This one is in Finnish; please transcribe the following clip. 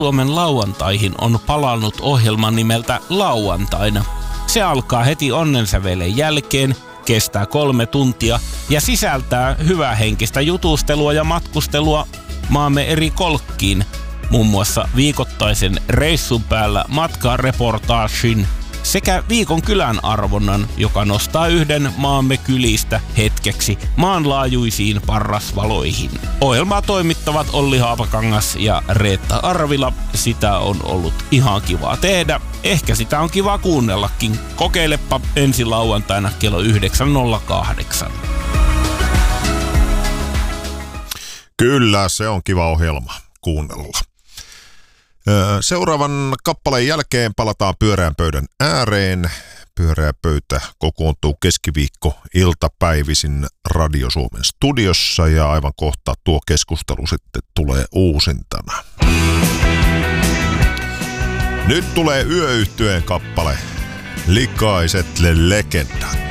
Suomen lauantaihin on palannut ohjelma nimeltä Lauantaina. Se alkaa heti onnensävelen jälkeen, kestää 3 tuntia ja sisältää hyvähenkistä jutustelua ja matkustelua maamme eri kolkkiin. Muun muassa viikoittaisen reissun päällä matkareportaagin sekä viikon kylän arvonnan, joka nostaa yhden maamme kylistä hetkeksi maanlaajuisiin parrasvaloihin. Ohjelmaa toimittavat Olli Haapakangas ja Reetta Arvila. Sitä on ollut ihan kivaa tehdä. Ehkä sitä on kiva kuunnellakin. Kokeilepa ensi lauantaina kello 9.08. Kyllä, se on kiva ohjelma kuunnella. Seuraavan kappaleen jälkeen palataan pyöreän pöydän ääreen. Pyöreä pöytä kokoontuu keskiviikko iltapäivisin Radio Suomen studiossa ja aivan kohta tuo keskustelu sitten tulee uusintana. Nyt tulee Yöyhtyeen kappale Likaiset legendat.